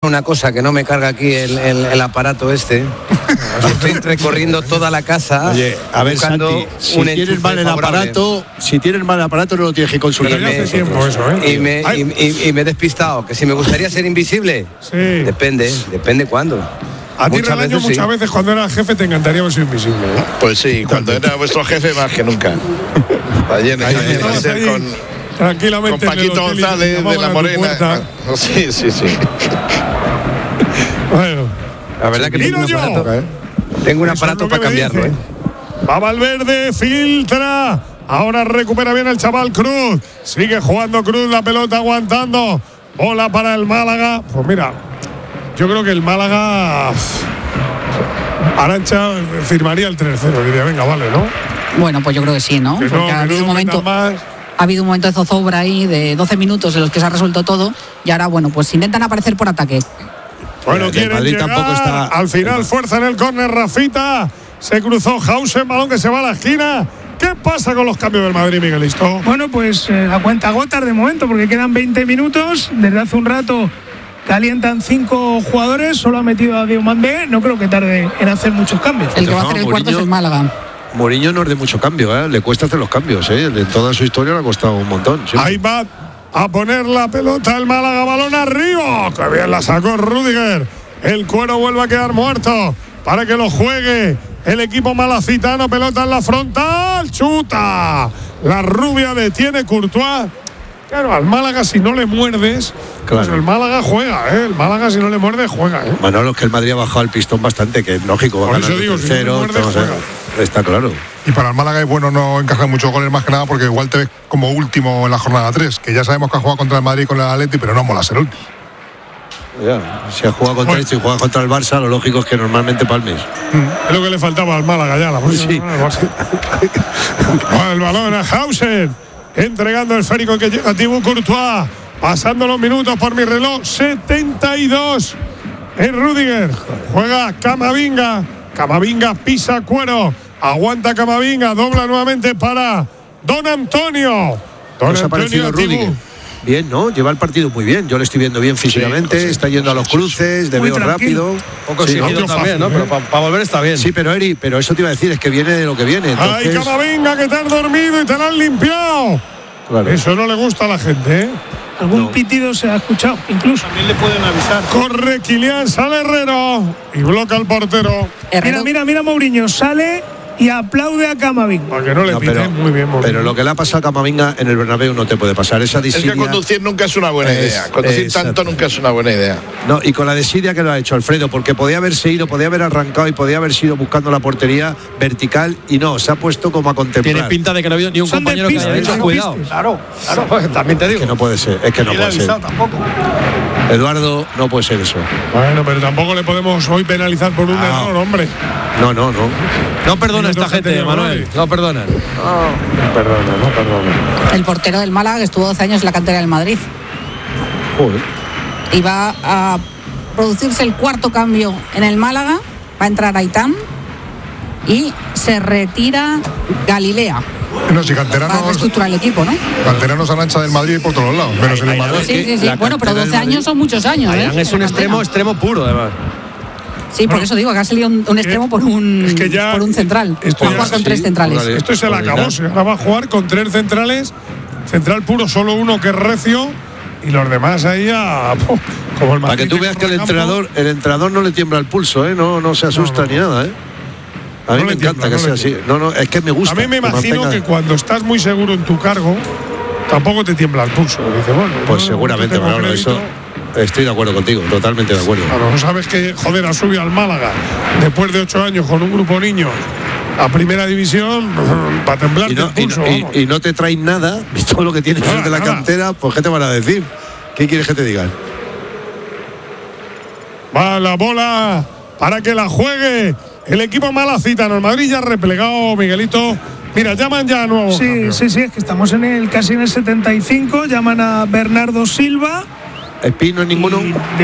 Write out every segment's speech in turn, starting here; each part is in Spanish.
Una cosa que no me carga aquí el aparato este. Estoy recorriendo toda la casa. Oye, a ver, Santi, si tienes mal el aparato, no lo tienes que consultar. Y me he despistado. Que si me gustaría ser invisible, sí. Depende cuándo. A ti, Relaño, muchas veces cuando eras jefe te encantaría ser invisible, ¿eh? Pues sí, cuando era vuestro jefe más que nunca. Ayer tranquilamente con Paquito González de la Morena. Sí. Bueno, la verdad que tengo un aparato para cambiarlo, ¿eh? Va Valverde, filtra. Ahora recupera bien el chaval Cruz. Sigue jugando Cruz, la pelota aguantando. Bola para el Málaga. Pues mira, yo creo que el Málaga, Arantxa firmaría el 3-0. Diría, venga, vale, ¿no? Bueno, pues yo creo que sí, ¿no? Porque ha habido un momento de zozobra ahí de 12 minutos en los que se ha resuelto todo. Y ahora, bueno, pues intentan aparecer por ataque. Bueno, quieren llegar, tampoco está. Al final fuerza en el córner Rafita. Se cruzó Hausen, balón que se va a la esquina. ¿Qué pasa con los cambios del Madrid, Miguelito? Bueno, pues a cuentagotas de momento, porque quedan 20 minutos. Desde hace un rato calientan 5 jugadores. Solo ha metido a Diomandé. No creo que tarde en hacer muchos cambios. El que va a hacer el cuarto es el Málaga. Mourinho no es de mucho cambio, ¿eh? Le cuesta hacer los cambios, ¿eh? En toda su historia le ha costado un montón. ¿Sí? Ahí va a poner la pelota el Málaga, balón arriba. ¡Qué bien la sacó Rüdiger! El Cuero vuelve a quedar muerto para que lo juegue el equipo malacitano. Pelota en la frontal, chuta. La rubia detiene Courtois. Claro, al Málaga si no le muerdes, claro. Pues el Málaga juega, ¿eh? El Málaga si no le muerdes juega, ¿eh? Bueno, lo que el Madrid ha bajado el pistón bastante, que es lógico. Va a ganar el tercero, si no juega. Está claro. Y para el Málaga es bueno no encajar muchos goles más que nada, porque igual te ves como último en la jornada 3, que ya sabemos que ha jugado contra el Madrid con el Atleti, pero no mola ser último. Ya, si ha jugado contra esto y juega contra el Barça, lo lógico es que normalmente palmes. Es lo que le faltaba al Málaga ya, la próxima. Sí. El balón a Hausen, entregando el esférico que llega a Thibaut Courtois, pasando los minutos por mi reloj. 72 en Rüdiger, juega Camavinga pisa Cuero, aguanta Camavinga, dobla nuevamente para Don Antonio. Nos ha parecido Rüdiger bien, ¿no? Lleva el partido muy bien. Yo le estoy viendo bien físicamente, está yendo a los cruces, de veo rápido. Poco seguido también, ¿no? Pero para volver está bien. Sí, pero Eri, eso te iba a decir, es que viene de lo que viene. Entonces... ¡Ay, Camavinga, que te has dormido y te lo han limpiado! Claro. Eso no le gusta a la gente, ¿eh? Algún pitido se ha escuchado, incluso. También le pueden avisar. Corre Kylian, sale Herrero y bloca al portero. Mira, Mourinho sale y aplaude a Camavinga. Para que no le piten, muy bien, Mourinho. Pero lo que le ha pasado a Camavinga en el Bernabéu no te puede pasar. Esa desidia, es que conducir nunca es una buena idea. Conducir tanto nunca es una buena idea. No, y con la desidia que lo ha hecho Alfredo, porque podía haberse ido, podía haber arrancado y podía haber sido buscando la portería vertical y no, se ha puesto como a contemplar. Tiene pinta de que no ha habido ni un compañero que haya dicho cuidado. Claro. Pues, también te digo. Es que no puede ser, Tampoco. Eduardo, no puede ser eso. Bueno, pero tampoco le podemos hoy penalizar por un error, hombre. No. No perdona esta gente, Manuel. No perdonan. No perdona. El portero del Málaga, que estuvo 12 años en la cantera del Madrid. Joder. Y va a producirse el cuarto cambio en el Málaga. Va a entrar Aitán y se retira Galilea. No, si canteranos. Para reestructurar el equipo, ¿no? Canteranos Arantxa del Madrid por todos lados, menos en el Madrid. Sí. Bueno, pero 12 años son muchos años, ¿eh? Es un extremo puro, además. Sí, por eso digo que ha salido un extremo por un central. Va a jugar con 3 centrales. Esto se le acabó. Ahora va a jugar con 3 centrales. Central puro, solo uno que es recio. Y los demás ahí como el Madrid. Para que tú veas que el entrenador no le tiembla el pulso, ¿eh? No se asusta ni nada, ¿eh? A mí me encanta que sea así. No, es que me gusta. A mí me imagino que cuando estás muy seguro en tu cargo, tampoco te tiembla el pulso. Dice, bueno, pues seguramente, Manolo, eso. Estoy de acuerdo contigo, totalmente de acuerdo. Claro, no sabes que, ha subido al Málaga después de 8 años con un grupo niño a primera división para temblar el pulso. Y no te traen nada, todo lo que tienes de la cantera, pues ¿qué te van a decir? ¿Qué quieres que te digan? Va la bola para que la juegue el equipo malacitano. El Madrid ya ha replegado, Miguelito. Mira, llaman ya a nuevo. Sí, es que estamos casi en el 75. Llaman a Bernardo Silva. ¿Espino en ninguno? De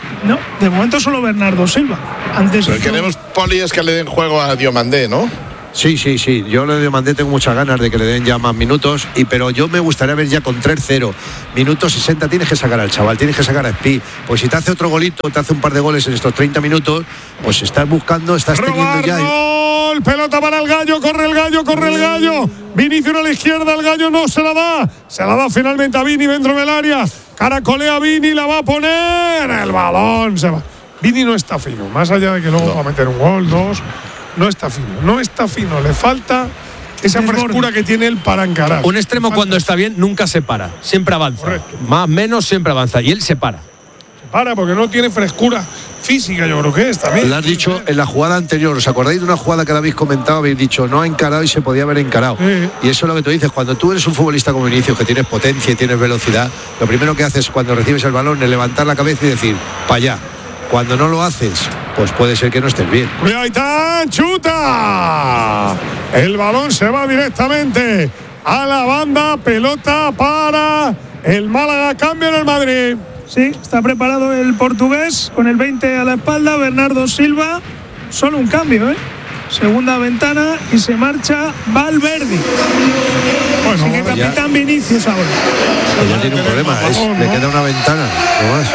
momento solo Bernardo Silva. Pero queremos, Poli, es que le den juego a Diomandé, ¿no? Sí. Yo le mandé, tengo muchas ganas de que le den ya más minutos, pero yo me gustaría ver ya con 3-0. Minutos 60 tienes que sacar al chaval, tienes que sacar a Espí. Pues si te hace otro golito, te hace un par de goles en estos 30 minutos, pues estás buscando, estás teniendo ya. Gol, pelota para el Gallo, corre el Gallo. Vinicius a la izquierda, el Gallo no se la da finalmente a Vini dentro del área. Caracolea Vini, la va a poner. El balón se va. Vini no está fino, más allá de que luego va a meter un gol, dos. No está fino, le falta esa frescura que tiene él para encarar. Un extremo cuando está bien nunca se para, siempre avanza. Correcto. Más menos siempre avanza y él se para. Porque no tiene frescura física, yo creo que es también. Lo has dicho en la jugada anterior, ¿os acordáis de una jugada que la habéis comentado? Habéis dicho, no ha encarado y se podía haber encarado. Sí. Y eso es lo que tú dices, cuando tú eres un futbolista como Vinicius, que tienes potencia y tienes velocidad, lo primero que haces cuando recibes el balón es levantar la cabeza y decir, para allá. Cuando no lo haces, pues puede ser que no estés bien. Cuidado, Aitán, chuta. El balón se va directamente a la banda, pelota para el Málaga, cambio en el Madrid. Sí, está preparado el portugués con el 20 a la espalda, Bernardo Silva. Solo un cambio, Segunda ventana y se marcha Valverde. Bueno, así que capitán Vinicius ahora. No tiene un problema, le queda una ventana. No más.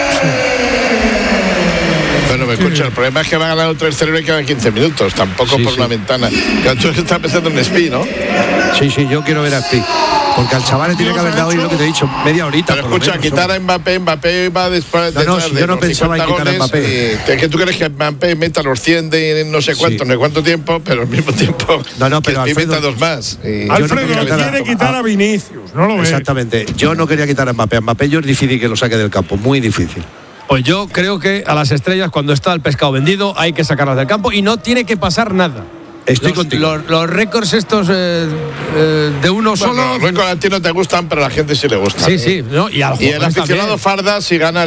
Bueno, me escucha, el problema es que va a ganar un 3-0 y quedan 15 minutos, tampoco por una ventana. Tú estás pensando en Espí, ¿no? Sí, yo quiero ver a Espí. Porque al chaval le tiene que haber dado hoy lo que te he dicho, media horita. Pero escucha, quitar a Mbappé va después de. No, si yo no pensaba en quitar a Mbappé. Es que tú crees que Mbappé meta los 100 de no sé cuánto, no sé cuánto tiempo, pero al mismo tiempo. Pero que Alfredo, meta dos más. Alfredo quiere quitar a Vinicius, no lo ves. Exactamente. Yo no quería quitar a Mbappé. A Mbappé yo es difícil que lo saque del campo, muy difícil. Pues yo creo que a las estrellas, cuando está el pescado vendido, hay que sacarlas del campo y no tiene que pasar nada. Estoy contigo. Los récords estos de uno solo. Los récords a ti no te gustan, pero a la gente sí le gustan. Sí, ¿no? Y el aficionado farda, si gana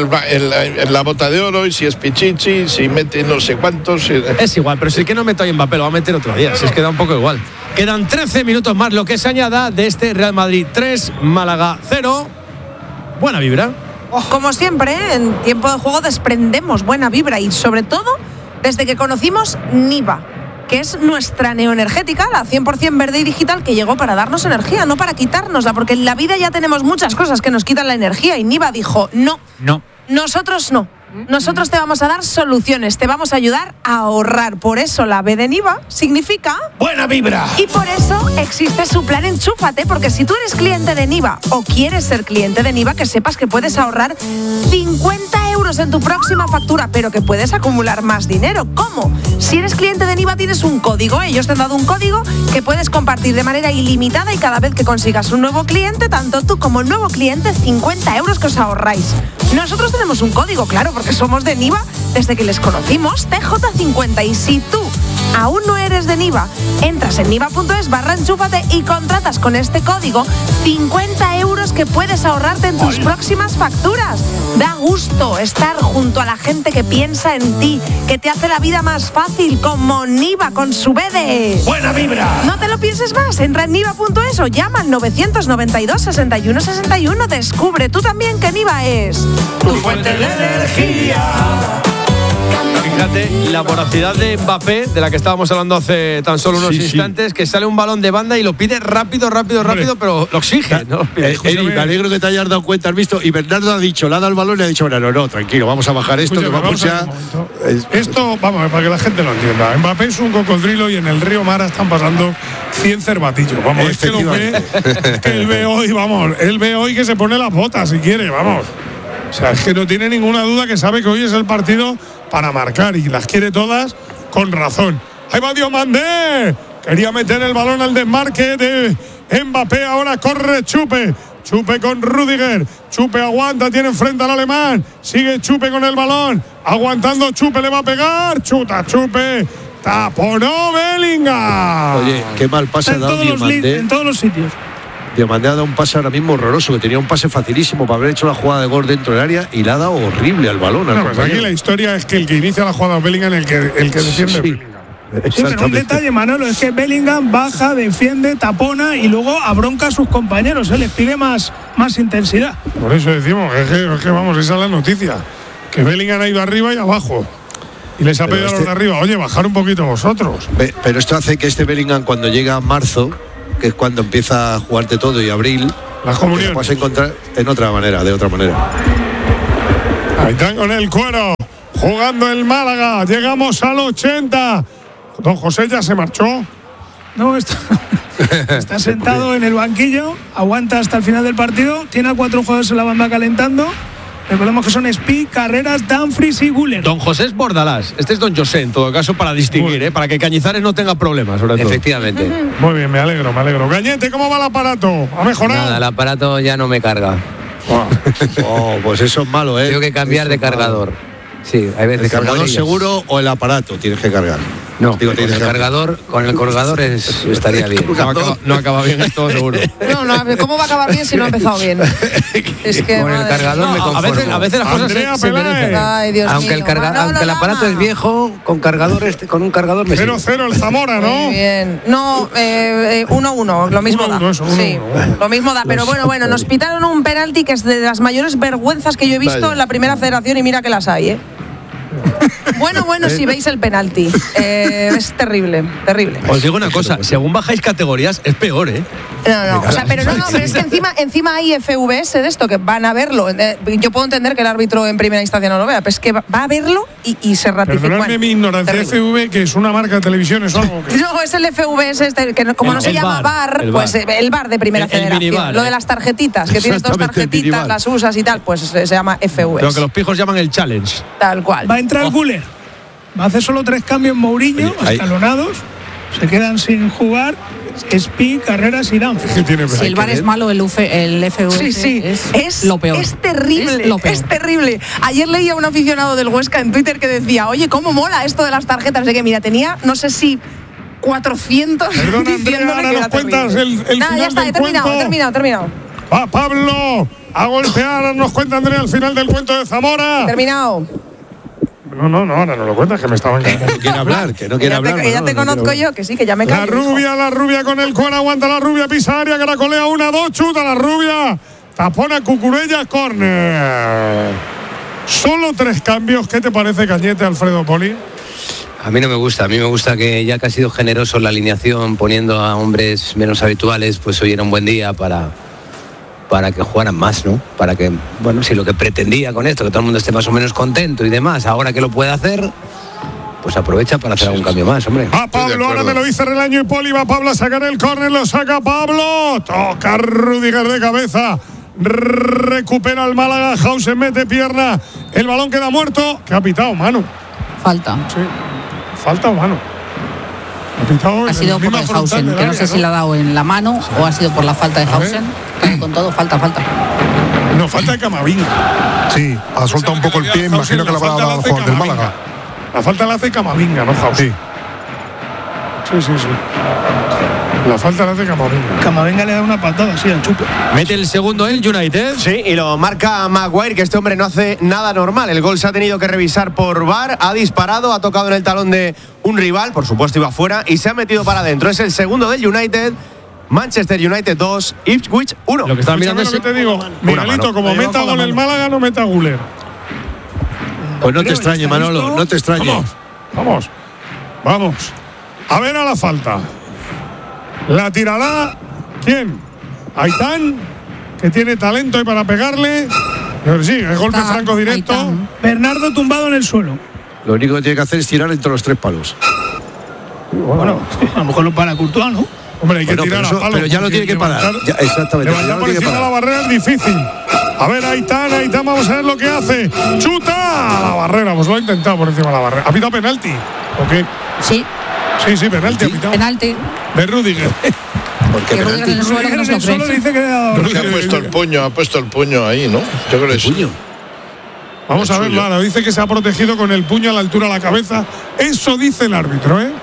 la bota de oro, y si es Pichichi, si mete no sé cuántos. Es igual, pero si el que no meto ahí Mbappé lo va a meter otro día. Si es que da un poco igual. Quedan 13 minutos más, lo que se añada de este Real Madrid 3, Málaga 0. Buena vibra. Como siempre, en tiempo de juego desprendemos buena vibra y sobre todo desde que conocimos Niva, que es nuestra neoenergética, la 100% verde y digital, que llegó para darnos energía, no para quitárnosla, porque en la vida ya tenemos muchas cosas que nos quitan la energía y Niva dijo, no, nosotros no. Nosotros te vamos a dar soluciones, te vamos a ayudar a ahorrar. Por eso la B de Niva significa buena vibra. Y por eso existe su plan Enchúfate, porque si tú eres cliente de Niva o quieres ser cliente de Niva, que sepas que puedes ahorrar 50 euros en tu próxima factura, pero que puedes acumular más dinero. ¿Cómo? Si eres cliente de Niva tienes un código, ellos te han dado un código que puedes compartir de manera ilimitada y cada vez que consigas un nuevo cliente, tanto tú como el nuevo cliente, 50 euros que os ahorráis. Nosotros tenemos un código, claro, porque somos de Niva desde que les conocimos, TJ50. Y si tú aún no eres de Niva, entras en niva.es/enchúfate y contratas con este código 50 euros que puedes ahorrarte en tus próximas facturas. Da gusto estar junto a la gente que piensa en ti, que te hace la vida más fácil, como Niva con su B de buena vibra. No te lo pienses más, entra en niva.es o llama al 992 61 61. Descubre tú también que Niva es tu fuente de energía. Fíjate, la voracidad de Mbappé, de la que estábamos hablando hace tan solo unos instantes, que sale un balón de banda y lo pide rápido, pero lo exige. ¿No? Eri, me alegro que te hayas dado cuenta, has visto, y Bernardo ha dicho, le ha dado el balón y le ha dicho, no, tranquilo, vamos a bajar esto, que vamos ya. Esto, vamos, para que la gente lo entienda. Mbappé es un cocodrilo y en el río Mara están pasando 100 cervatillos. Vamos, es que lo ve, es que él ve hoy que se pone las botas si quiere, vamos. O sea, es que no tiene ninguna duda que sabe que hoy es el partido para marcar y las quiere todas con razón. Ahí va Diomandé. Quería meter el balón al desmarque de Mbappé. Ahora corre Chupe con Rüdiger. Chupe aguanta, tiene enfrente al alemán. Sigue Chupe con el balón. Aguantando Chupe, le va a pegar. Chuta Chupe. Taponó Bellingham. Oye, qué mal pase ha dado Diomandé. En todos los sitios. Diomandé ha dado un pase ahora mismo horroroso, que tenía un pase facilísimo para haber hecho la jugada de gol dentro del área y le ha dado horrible al balón. Pues aquí la historia es que el que inicia la jugada es Bellingham, el que defiende Bellingham. Sí, pero un detalle, Manolo, es que Bellingham baja, defiende, tapona y luego abronca a sus compañeros, les pide más intensidad. Por eso decimos, es que vamos, esa es la noticia, que Bellingham ha ido arriba y abajo. Y les ha pedido a los de arriba, oye, bajar un poquito vosotros. Pero esto hace que este Bellingham, cuando llega a marzo, que es cuando empieza a jugarte todo, y abril, las comuniones, vas a encontrar de otra manera. Ahí están con el cuero, jugando el Málaga. Llegamos al 80. Don José ya se marchó. No, está sentado en el banquillo, aguanta hasta el final del partido, tiene a 4 jugadores en la banda calentando. Recordemos que son Spi, Carreras, Dumfries y Güler. Don José es Bordalás, este es Don José, en todo caso, para distinguir, para que Cañizares no tenga problemas, sobre todo. Efectivamente. Muy bien, me alegro. Gañete, ¿cómo va el aparato? ¿Ha mejorado? Nada, el aparato ya no me carga. Pues eso es malo, Tengo que cambiar de cargador. Sí, hay veces. ¿El cargador seguro o el aparato tienes que cargar? No, con el cargador estaría bien. No acaba bien esto, seguro. No, ¿cómo va a acabar bien si no ha empezado bien? Es que con el cargador me conformo. A veces las cosas se merecen. Ay, Dios aunque mío. aunque el aparato es viejo, con un cargador me sirve. 0-0 el Zamora, ¿no? Muy bien. No, 1-1, lo mismo 1-1, da. eso, 1-1. Sí, lo mismo da. Pero bueno, nos pitaron un penalti que es de las mayores vergüenzas que yo he visto en la primera federación, y mira que las hay, ¿eh? Bueno, si veis el penalti, es terrible. Os digo una cosa, según bajáis categorías es peor, ¿eh? No, o sea, pero es que encima hay FVS de esto que van a verlo. Yo puedo entender que el árbitro en primera instancia no lo vea, pero es que va a verlo y se ratifica. Perdóname mi ignorancia, FV, que es una marca de televisión, ¿es algo? No, es el FVS, que como no se llama VAR, pues el VAR de primera federación. Lo de las tarjetitas, que tienes 2 tarjetitas, las usas y tal, pues se llama FVS. Lo que los pijos llaman el challenge. Tal cual. Va a entrar Güler. Va a hacer solo 3 cambios Mourinho, escalonados. Se quedan sin jugar Spi, Carreras y Dumfries. Si el VAR es malo, el FVS sí. es lo peor. Es terrible, es terrible. Ayer leía a un aficionado del Huesca en Twitter que decía, oye, cómo mola esto de las tarjetas. De que, mira, tenía, no sé si 400 Perdona, Andrea, ahora nos cuentas el final ya está, del he terminado. Va Pablo a golpear, nos cuenta Andrea el final del cuento de Zamora. Terminado. No, ahora no lo cuentas, que me estaban No quiere hablar, que no quiere hablar. Ya te conozco yo, que sí, que ya me callo. La rubia con el cuero, aguanta la rubia, pisa área, caracolea 1-2, chuta la rubia, tapona Cucurella, córner. Solo 3 cambios, ¿qué te parece, Cañete, Alfredo Poli? A mí no me gusta, a mí me gusta que ya que ha sido generoso en la alineación, poniendo a hombres menos habituales, pues hoy era un buen día para que jugaran más, ¿no? Para que, bueno, si lo que pretendía con esto, que todo el mundo esté más o menos contento y demás, ahora que lo puede hacer, pues aprovecha para hacer algún cambio más, hombre. Va Pablo, ahora me lo dice Relaño y Poli, va Pablo a sacar el córner, lo saca Pablo, toca Rüdiger de cabeza, recupera el Málaga, Hausen mete pierna, el balón queda muerto, que ha pitado mano. Falta. Sí, falta o mano. Ha sido por el Hausen, que no sé si le ha dado en la mano o ha sido por la falta de Hausen. Con todo, falta. No, falta de Camavinga. Sí, ha soltado un poco el pie, imagino que la va a dar al jugador del Málaga. La falta la hace Camavinga, no Hausen. Sí. La falta la hace Camavinga. Camavinga le da una patada así al chupe. Mete el segundo el United. Sí, y lo marca Maguire, que este hombre no hace nada normal. El gol se ha tenido que revisar por VAR, ha disparado, ha tocado en el talón de un rival, por supuesto iba fuera, y se ha metido para adentro. Es el segundo del United. Manchester United 2, Ipswich 1. Lo que están mirando es lo que te digo, Miguelito, como meta con el Málaga, no meta Güler. Pues no te extrañe, Manolo, no te extrañe. Vamos. A ver a la falta. La tirará, ¿quién? Aitán, que tiene talento ahí para pegarle. Pero sí, el golpe franco directo. Aitán. Bernardo tumbado en el suelo. Lo único que tiene que hacer es tirar entre los 3 palos. Bueno, a lo mejor lo para Courtois, ¿no? Hombre, hay que tirar a palo. Pero ya lo tiene que parar. Exactamente. Levantar por encima de la barrera es difícil. A ver, Aitán, vamos a ver lo que hace. ¡Chuta! A la barrera, pues lo ha intentado por encima de la barrera. ¿Ha pitado penalti? ¿O qué? Sí. Sí, penalti ha pitado. Penalti. De Rüdiger. Porque Rüdiger en el suelo, que no se lo cree. Dice que ha puesto el puño ahí, ¿no? Yo creo que sí. puño. Vamos a verlo ahora. Dice que se ha protegido con el puño a la altura de la cabeza. Eso dice el árbitro, ¿eh?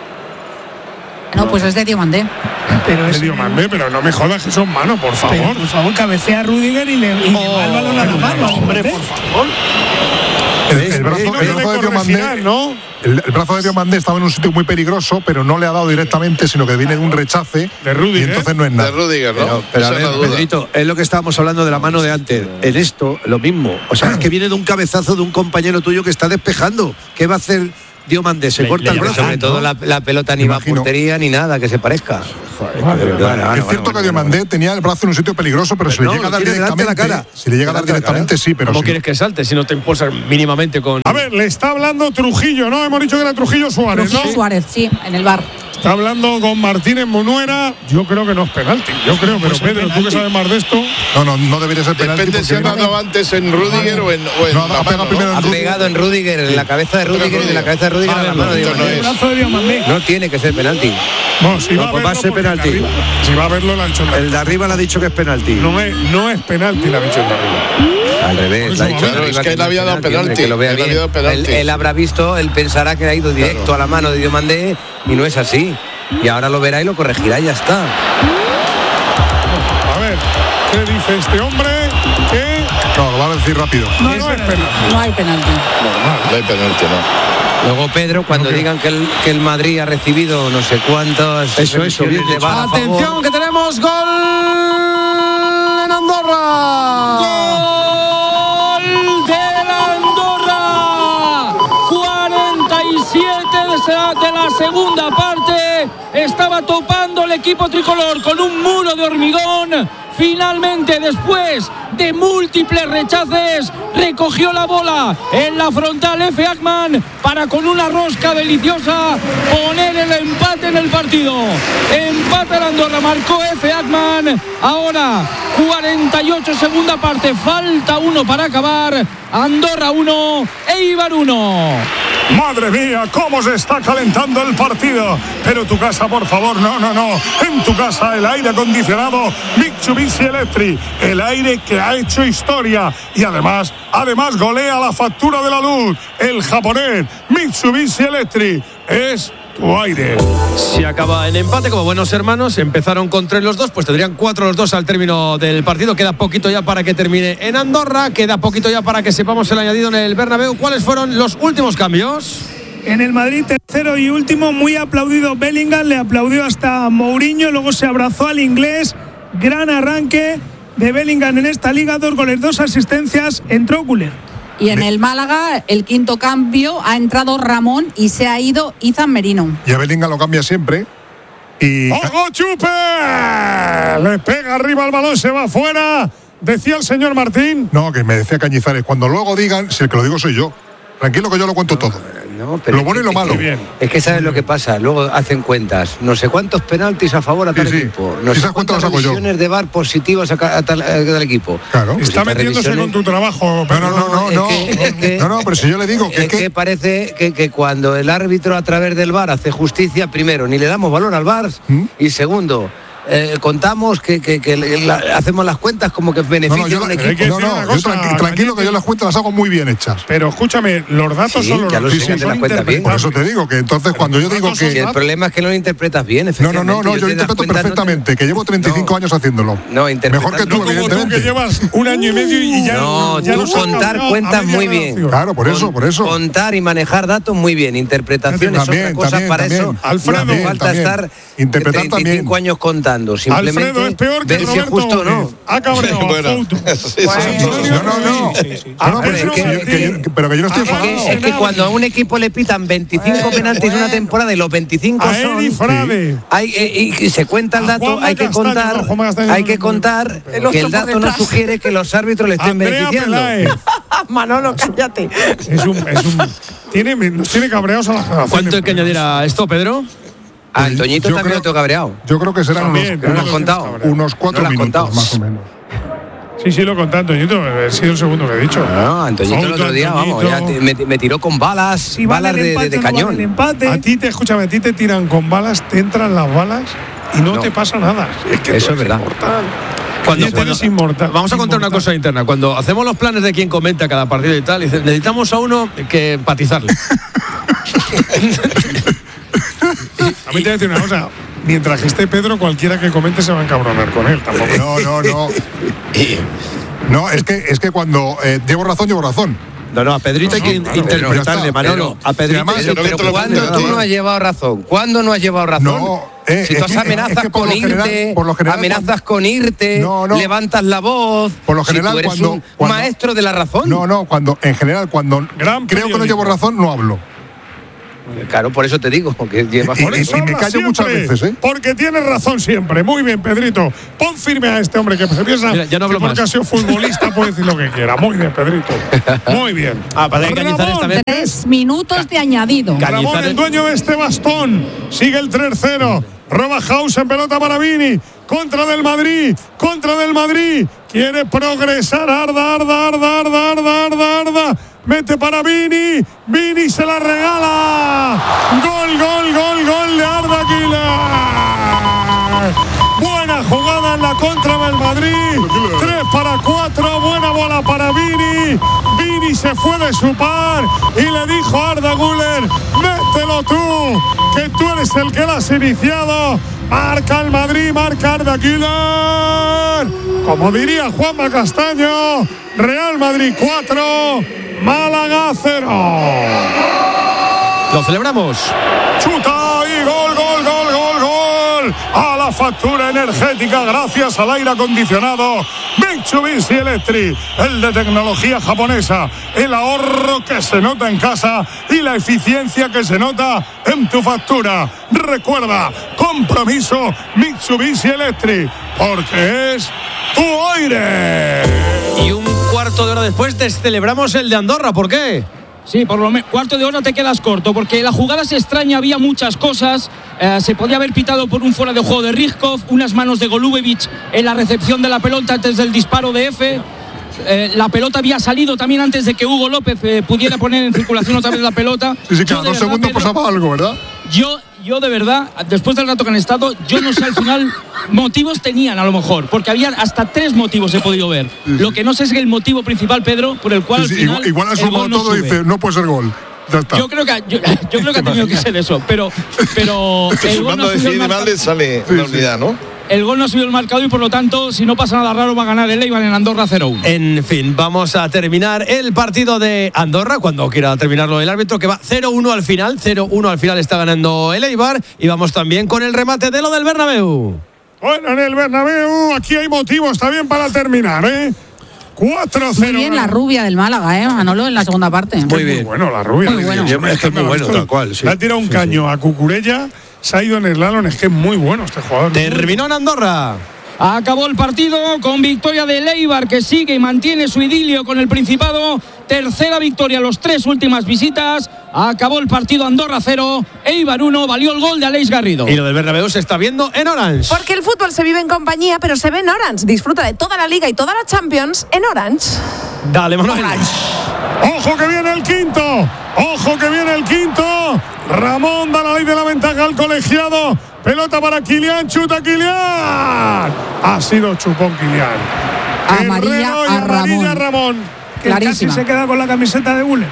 No, pues es de Diomandé. Pero es de Diomandé, pero no me jodas que son manos, por favor. Pero, por favor, cabecea a Rüdiger y le va el balón a la mano. Hombre, por favor. El brazo de Diomandé, ¿no? El brazo de Diomandé estaba en un sitio muy peligroso, pero no le ha dado directamente, sino que viene de un rechace de Rudiger, y entonces no es nada. De Rudiger, ¿no? Pero a ver, Pedrito, es lo que estábamos hablando de la mano de antes. En esto, lo mismo. O sea, es que viene de un cabezazo de un compañero tuyo que está despejando. ¿Qué va a hacer Diomandé? Se corta el brazo. Sobre todo la pelota ni va a portería ni nada que se parezca. Es cierto que Diomandé tenía el brazo en un sitio peligroso, pero si le llega a dar directamente, si le llega a dar directamente, sí, pero ¿cómo quieres que salte si no te impulsas mínimamente con...? A ver, le está hablando Trujillo, ¿no? Hemos dicho que era Trujillo Suárez, ¿no? Suárez, sí, en el bar. Está hablando con Martínez Munuera. Yo creo que no es penalti. Yo creo, pero Pedro, tú que sabes más de esto. No debería ser penalti. Depende si ha dado antes en Rudiger o en la mano. Ha pegado en Rudiger, en la cabeza de Rudiger, y de la cabeza de Rudiger a la mano de Diomandé. No tiene que ser penalti. No, si va a ser penalti. Si va a verlo, le ha dicho el de arriba le ha dicho que es penalti. No es penalti, le ha dicho el de arriba. Al revés, le ha dicho es que él había dado penalti. Él habrá visto, él pensará que ha ido directo a la mano de Diomandé y no es así. Y ahora lo verá y lo corregirá y ya está. A ver, ¿qué dice este hombre? No, lo va a decir rápido. No hay penalti. No hay penalti, no. Luego Pedro, cuando digan que el Madrid ha recibido no sé cuántas revisiones de VAR a favor. Atención, que tenemos gol en Andorra. ¡Gol del Andorra! 47 de la segunda parte. Estaba topando el equipo tricolor con un muro de hormigón. Finalmente, después de múltiples rechaces, recogió la bola en la frontal Efe Akman para, con una rosca deliciosa, poner el empate en el partido. Empate el Andorra, marcó Efe Akman. Ahora 48 segunda parte, falta 1 para acabar. Andorra 1, Eibar 1. Madre mía, cómo se está calentando el partido. Pero tu casa, por favor, no. En tu casa el aire acondicionado Mitsubishi Electric, el aire que ha hecho historia y además golea la factura de la luz. El japonés Mitsubishi Electric es tu aire. Si acaba en empate, como buenos hermanos, empezaron con 3 los dos, pues tendrían 4 los dos al término del partido. Queda poquito ya para que termine en Andorra, queda poquito ya para que sepamos el añadido en el Bernabéu. ¿Cuáles fueron los últimos cambios? En el Madrid, tercero y último, muy aplaudido Bellingham, le aplaudió hasta Mourinho, luego se abrazó al inglés. Gran arranque de Bellingham en esta liga, 2 goles, 2 asistencias, entró Güler. Y en el Málaga, el quinto cambio, ha entrado Ramón y se ha ido Izan Merino. Y a Bellingham lo cambia siempre. Y... ¡Ojo, Chupe! Le pega arriba el balón, se va afuera. Decía el señor Martín. No, que me decía Cañizares. Cuando luego digan, si el que lo digo soy yo. Tranquilo que yo lo cuento todo. Lo bueno y lo malo. Es que sabes lo que pasa. Luego hacen cuentas. No sé cuántos penaltis a favor a tal equipo. No sé cuántas revisiones de VAR positivas a tal equipo. Claro. Pues está metiéndose con tu trabajo. No, pero si yo le digo que parece que cuando el árbitro a través del VAR hace justicia, primero, ni le damos valor al VAR y segundo, contamos que hacemos las cuentas como que beneficia a un equipo. Tranquilo que yo las cuentas las hago muy bien hechas. Pero escúchame, los datos son los datos. Por eso te digo que entonces cuando yo digo que... El problema es que no lo interpretas bien, No, yo interpreto perfectamente, que llevo 35 años haciéndolo. Mejor que tú, evidentemente. Como tú que llevas 1 año y medio y ya... No, tú contar cuentas muy bien. Claro, por eso. Contar y manejar datos muy bien. Interpretación es otra cosa, para eso Alfredo, falta estar 35 años contando. Simplemente Alfredo es peor que ver si es justo o no. Ha cabreado pero que yo no estoy enfadado. Es que cuando a un equipo le pitan 25 penaltis en una temporada y los 25 son y se cuenta el dato, hay que contar que el dato no sugiere que los árbitros le estén beneficiando. Manolo, cállate. Nos tiene cabreados a la generación. ¿Cuánto hay que añadir a esto, Pedro? Al Toñito también lo tengo cabreado. Yo creo que serán unos 4 minutos más o menos. Sí, lo he contado, Antoñito. Ha sido el segundo que he dicho. No, Antoñito el otro día, vamos, ya me tiró con balas de cañón. A ti te tiran con balas, te entran las balas y no te pasa nada. Es que eso es verdad. Vamos a contar una cosa interna. Cuando hacemos los planes de quién comenta cada partido y tal, necesitamos a uno que empatizarle. A mí te voy a decir una cosa. Mientras que esté Pedro, cualquiera que comente se va a encabronar con él. Tampoco. No, es que cuando llevo razón. No, a Pedrito hay que interpretarle, Manolo. A Pedrito. Pero ¿cuándo tú no has llevado razón? ¿Cuándo no has llevado razón? No, si tú amenazas con irte, amenazas con irte, levantas la voz. Por lo general, si tú eres un maestro de la razón. No, en general, cuando creo que no llevo razón, no hablo. Claro, por eso te digo, porque llevas. Y me callo muchas veces, ¿eh? Porque tienes razón siempre. Muy bien, Pedrito. Pon firme a este hombre que se piensa. Mira, ya no hablo que porque ha sido futbolista puede decir lo que quiera. Muy bien, Pedrito. Muy bien. Para engañizar esta vez. 3 minutos de añadido. Ramón, el dueño de este bastón. Sigue el 3-0. Roba Hausen, pelota para Vini. Contra del Madrid. Quiere progresar. Arda. Mete para Vini. Vini se la regala. Gol de Arda Güler. Buena jugada en la contra del Madrid. 3-4. Buena bola para Vini. Vini se fue de su par y le dijo a Arda Güler: mételo tú, que tú eres el que lo has iniciado. Marca el Madrid, marca Arda Güler. Como diría Juanma Castaño, Real Madrid 4, Málaga 0. Lo celebramos. Chuta y gol. A la factura energética gracias al aire acondicionado Mitsubishi Electric, el de tecnología japonesa, el ahorro que se nota en casa y la eficiencia que se nota en tu factura. Recuerda, compromiso Mitsubishi Electric, porque es tu aire. Y un cuarto de hora después celebramos el de Andorra. ¿Por qué? Sí, por lo menos cuarto de hora te quedas corto, porque la jugada se extraña, había muchas cosas. Se podía haber pitado por un fuera de juego de Rijkov, unas manos de Golubevic en la recepción de la pelota antes del disparo de Efe. La pelota había salido también antes de que Hugo López pudiera poner en circulación otra vez la pelota. Sí, cada 2 segundos pasaba algo, ¿verdad? Yo de verdad, después del rato que han estado, yo no sé al final, motivos tenían a lo mejor, porque había hasta 3 motivos he podido ver. Lo que no sé es el motivo principal, Pedro, por el cual al final igual ha sumado todo y dice, no puede ser gol. Ya está. Yo creo que ha tenido que ser eso, pero el gol no ha sido el marcador. Sale la unidad, ¿no? El gol no ha sido el marcado y por lo tanto, si no pasa nada raro, va a ganar el Eibar en Andorra 0-1. En fin, vamos a terminar el partido de Andorra cuando quiera terminarlo el árbitro, que va 0-1 al final. 0-1 al final está ganando el Eibar. Y vamos también con el remate de lo del Bernabéu. Bueno, en el Bernabéu aquí hay motivos también para terminar, ¿eh? 4-0. Muy bien la rubia del Málaga, Manolo, en la segunda parte. Muy bien. Bueno, la rubia. Muy bueno. Es que es muy bueno, tal cual. Sí. Le ha tirado un caño a Cucurella. Se ha ido en el slalom, es que es muy bueno este jugador. Terminó en Andorra. Acabó el partido con victoria del Eibar, que sigue y mantiene su idilio con el Principado. Tercera victoria en las 3 últimas visitas. Acabó el partido Andorra 0, Eibar 1. Valió el gol de Aleix Garrido. Y lo del Bernabéu se está viendo en Orange. Porque el fútbol se vive en compañía, pero se ve en Orange. Disfruta de toda la Liga y toda la Champions en Orange. Dale, Manuel. ¡Ojo que viene el quinto! ¡Ojo que viene el quinto! Ramón da la ley de la ventaja al colegiado. Pelota para Kylian, chuta Kylian. Ha sido chupón Kylian. Amarilla a Ramón. Que casi se queda con la camiseta de Güler.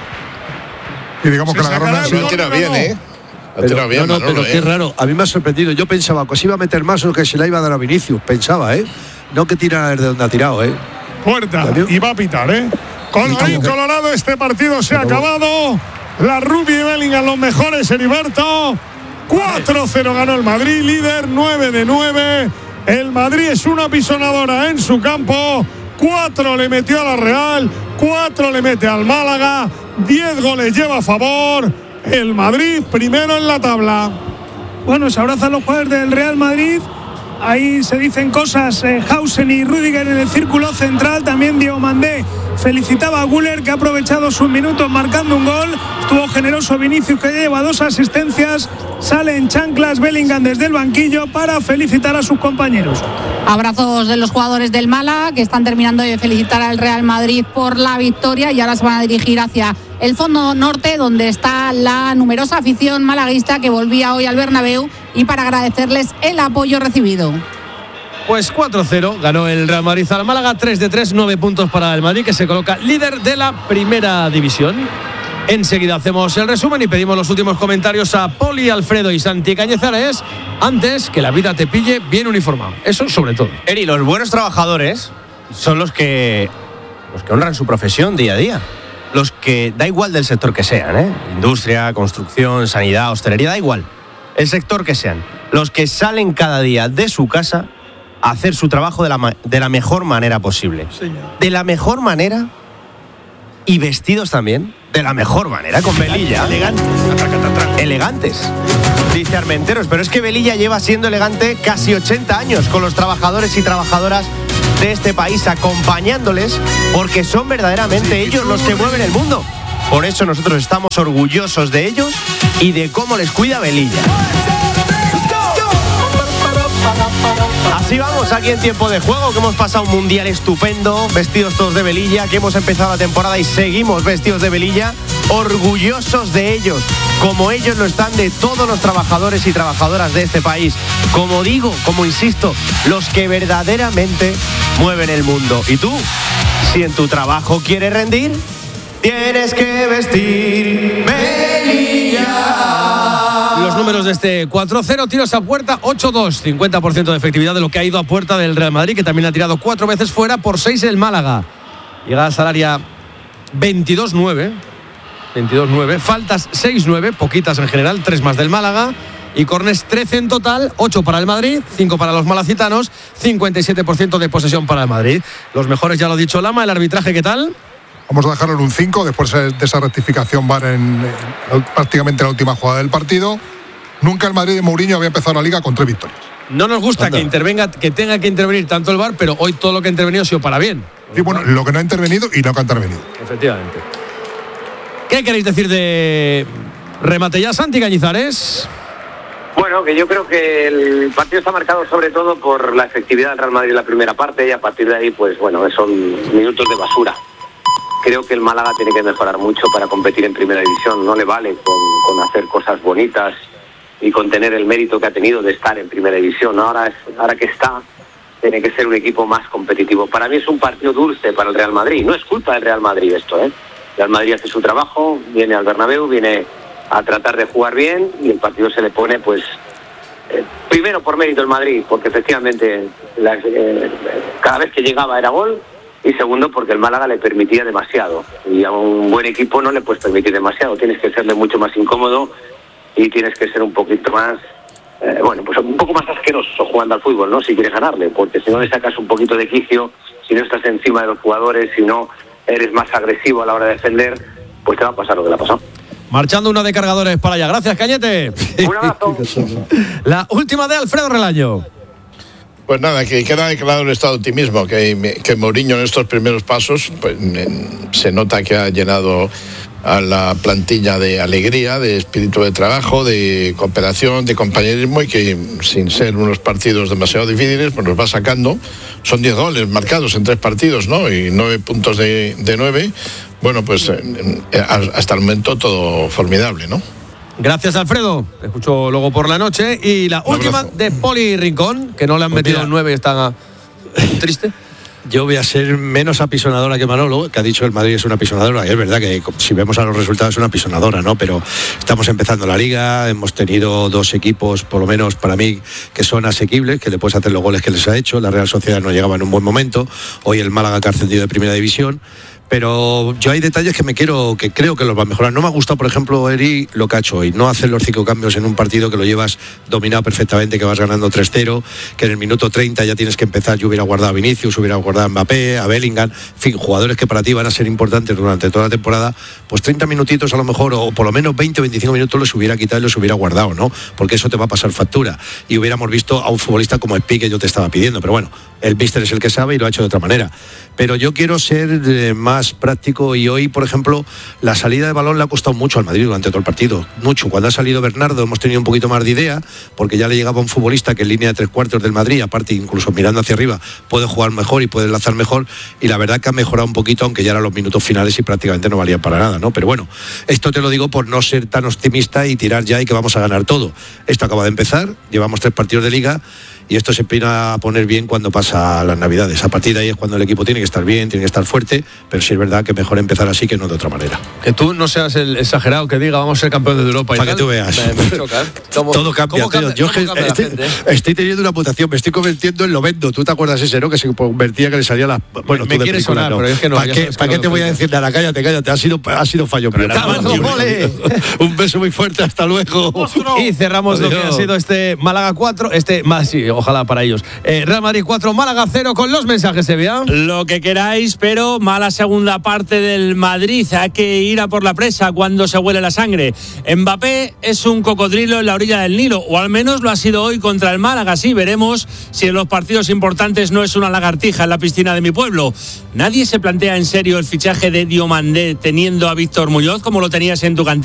Y digamos que la agarró así. Lo tira bien, ¿eh? Pero qué raro. A mí me ha sorprendido. Yo pensaba que se iba a meter más o que se la iba a dar a Vinicius. Pensaba, No que tira desde donde ha tirado, Puerta. Y va a pitar, Colorín colorado, este partido se ha acabado. La Rubia y Bellingham los mejores, Heriberto. 4-0 ganó el Madrid, líder 9 de 9. El Madrid es una pisonadora en su campo. 4 le metió a la Real, 4 le mete al Málaga, 10 goles lleva a favor. El Madrid primero en la tabla. Bueno, se abrazan los jugadores del Real Madrid. Ahí se dicen cosas. Hausen y Rüdiger en el círculo central. También Diego Mandé felicitaba a Güler, que ha aprovechado sus minutos marcando un gol. Estuvo generoso Vinicius, que lleva 2 asistencias. Sale en chanclas Bellingham desde el banquillo para felicitar a sus compañeros. Abrazos de los jugadores del Málaga, que están terminando de felicitar al Real Madrid por la victoria, y ahora se van a dirigir hacia el fondo norte, donde está la numerosa afición malaguista que volvía hoy al Bernabéu, y para agradecerles el apoyo recibido. Pues 4-0 ganó el Real Madrid al Málaga, 3 de 3, 9 puntos para el Madrid, que se coloca líder de la primera división. Enseguida hacemos el resumen y pedimos los últimos comentarios a Poli, Alfredo y Santi Cañizares, antes que la vida te pille bien uniformado. Eso sobre todo. Eri, los buenos trabajadores son los que honran su profesión día a día. los que, da igual del sector que sean, industria, construcción, sanidad, hostelería, da igual, el sector que sean, los que salen cada día de su casa a hacer su trabajo de la mejor manera posible. De la mejor manera y vestidos también de la mejor manera, con Velilla. Elegantes. Dice Armenteros, pero es que Velilla lleva siendo elegante casi 80 años con los trabajadores y trabajadoras de este país, acompañándoles, porque son verdaderamente ellos los que mueven el mundo. Por eso nosotros estamos orgullosos de ellos y de cómo les cuida Velilla. Así vamos aquí en Tiempo de Juego, que hemos pasado un mundial estupendo, vestidos todos de Velilla, que hemos empezado la temporada y seguimos vestidos de Velilla, orgullosos de ellos, como ellos lo están de todos los trabajadores y trabajadoras de este país. Como digo, como insisto, los que verdaderamente mueven el mundo. ¿Y tú? Si en tu trabajo quieres rendir, tienes que vestir Velilla. Los números de este 4-0, tiros a puerta, 8-2, 50% de efectividad de lo que ha ido a puerta del Real Madrid, que también ha tirado 4 veces fuera, por 6 el Málaga. Llegada al área 22-9, faltas 6-9, poquitas en general, 3 más del Málaga, y córners 13 en total, 8 para el Madrid, 5 para los malacitanos, 57% de posesión para el Madrid. Los mejores, ya lo ha dicho Lama. El arbitraje, ¿qué tal? Vamos a dejarlo en un 5 después de esa rectificación VAR en prácticamente la última jugada del partido. Nunca el Madrid de Mourinho había empezado la Liga con 3 victorias. No nos gusta que tenga que intervenir tanto el VAR, pero hoy todo lo que ha intervenido ha sido para bien. Sí, bueno, lo que no ha intervenido y lo que ha intervenido. Efectivamente. ¿Qué queréis decir de remate ya, Santi Cañizares? Bueno, que yo creo que el partido está marcado sobre todo por la efectividad del Real Madrid en la primera parte, y a partir de ahí, pues bueno, son minutos de basura. Creo que el Málaga tiene que mejorar mucho para competir en primera división. No le vale con hacer cosas bonitas y con tener el mérito que ha tenido de estar en primera división. Ahora que está, tiene que ser un equipo más competitivo. Para mí es un partido dulce para el Real Madrid. No es culpa del Real Madrid esto, El Real Madrid hace su trabajo, viene al Bernabéu, viene a tratar de jugar bien, y el partido se le pone, pues, primero por mérito el Madrid, porque efectivamente cada vez que llegaba era gol, y segundo porque el Málaga le permitía demasiado, y a un buen equipo no le puedes permitir demasiado, tienes que serle mucho más incómodo y tienes que ser un poquito más, pues un poco más asqueroso jugando al fútbol, ¿no? Si quieres ganarle, porque si no le sacas un poquito de quicio, si no estás encima de los jugadores, si no eres más agresivo a la hora de defender, pues te va a pasar lo que le ha pasado. Marchando una de cargadores para allá. Gracias, Cañete. Un abrazo. La última de Alfredo Relaño. Pues nada, que queda declarado el estado de optimismo, que Mourinho en estos primeros pasos, pues, se nota que ha llenado a la plantilla de alegría, de espíritu de trabajo, de cooperación, de compañerismo, y que sin ser unos partidos demasiado difíciles, pues los va sacando. Son 10 goles marcados en 3 partidos, ¿no? Y 9 puntos de 9. Bueno, pues hasta el momento todo formidable, ¿no? Gracias, Alfredo. Te escucho luego por la noche. Y la última de Poli Rincón, que no le han metido el 9 y está triste. Yo voy a ser menos apisonadora que Manolo, que ha dicho que el Madrid es una apisonadora. Y es verdad que si vemos a los resultados es una apisonadora, ¿no? Pero estamos empezando la Liga, hemos tenido 2 equipos, por lo menos para mí, que son asequibles, que le puedes hacer los goles que les ha hecho. La Real Sociedad no llegaba en un buen momento. Hoy el Málaga, que ha ascendido de Primera División. Pero yo hay detalles que creo que los va a mejorar. No me ha gustado, por ejemplo, Eri, lo que ha hecho hoy. No hacer los 5 cambios en un partido que lo llevas dominado perfectamente, que vas ganando 3-0, que en el minuto 30 ya tienes que empezar. Yo hubiera guardado a Vinicius, hubiera guardado a Mbappé, a Bellingham, en fin, jugadores que para ti van a ser importantes durante toda la temporada. Pues 30 minutitos a lo mejor, o por lo menos 20 o 25 minutos los hubiera quitado y los hubiera guardado, ¿no? Porque eso te va a pasar factura. Y hubiéramos visto a un futbolista como Espi, que yo te estaba pidiendo. Pero bueno, el míster es el que sabe y lo ha hecho de otra manera. Pero yo quiero ser más práctico, y hoy, por ejemplo, la salida de balón le ha costado mucho al Madrid durante todo el partido. Mucho. Cuando ha salido Bernardo hemos tenido un poquito más de idea, porque ya le llegaba un futbolista que en línea de 3 cuartos del Madrid, aparte incluso mirando hacia arriba, puede jugar mejor y puede enlazar mejor, y la verdad que ha mejorado un poquito, aunque ya eran los minutos finales y prácticamente no valían para nada, ¿no? Pero bueno, esto te lo digo por no ser tan optimista y tirar ya y que vamos a ganar todo. Esto acaba de empezar, llevamos 3 partidos de Liga, y esto se empieza a poner bien cuando pasa las Navidades. A partir de ahí es cuando el equipo tiene que estar bien, tiene que estar fuerte, pero sí es verdad que mejor empezar así que no de otra manera. Que tú no seas el exagerado que diga vamos a ser campeones de Europa. Para que tú veas. Me choca. Todo cambia. Yo estoy teniendo una mutación, me estoy convirtiendo en Lovendo. ¿Tú te acuerdas ese, no? Que se convertía, que le salía la... Bueno, me quieres sonar, no. Pero es que no. ¿Para qué te voy a decir nada? Cállate. Ha sido fallo mío. Un beso muy fuerte, hasta luego. Y cerramos lo que ha sido este Málaga 4, sí, ojalá para ellos. Real Madrid 4, Málaga 0 con los mensajes, Sevilla. Lo que queráis, pero mala segunda parte del Madrid. Hay que ir a por la presa cuando se huele la sangre. Mbappé es un cocodrilo en la orilla del Nilo, o al menos lo ha sido hoy contra el Málaga. Sí, veremos si en los partidos importantes no es una lagartija en la piscina de mi pueblo. Nadie se plantea en serio el fichaje de Diomandé teniendo a Víctor Muñoz como lo tenías en tu cantera.